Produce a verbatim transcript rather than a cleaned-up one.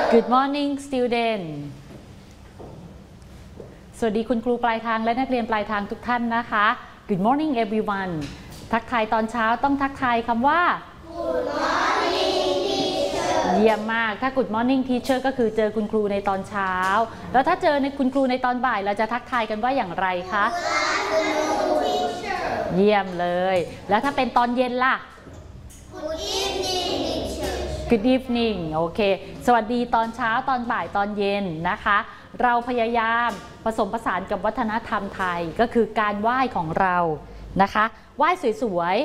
Good morning student สวัสดีคุณครูปลายทางและนักเรียนปลายทางทุกท่านนะคะ Good morning everyone ทักทายตอนเช้าต้องทักทายคำว่า Good morning teacher เยี่ยมมากถ้า Good morning teacher ก็คือเจอคุณครูในตอนเช้าแล้วถ้าเจอในคุณครูในตอนบ่ายเราจะทักทายกันว่าอย่างไรคะ Good afternoon teacher เยี่ยมเลยแล้วถ้าเป็นตอนเย็นล่ะ Good evening teacher Good evening โอเคสวัสดีตอนเช้าตอนบ่ายตอนเย็นนะคะเราพยายามผสมผสานกับวัฒนธรรมไทยก็คือการไหว้ของเรานะคะไหว้สวย